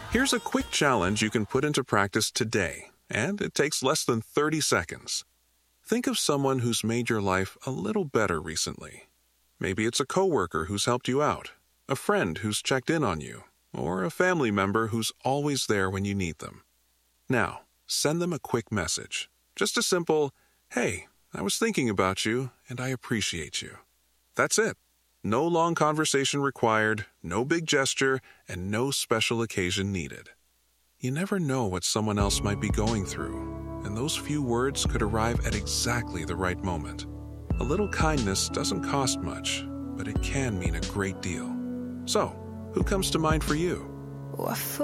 Here's a quick challenge you can put into practice today, and it takes less than 30 seconds. Think of someone who's made your life a little better recently. Maybe it's a coworker who's helped you out, a friend who's checked in on you, or a family member who's always there when you need them. Now, send them a quick message. Just a simple, "Hey, I was thinking about you, and I appreciate you." That's it. No long conversation required, no big gesture, and no special occasion needed. You never know what someone else might be going through, and those few words could arrive at exactly the right moment. A little kindness doesn't cost much, but it can mean a great deal. So, who comes to mind for you?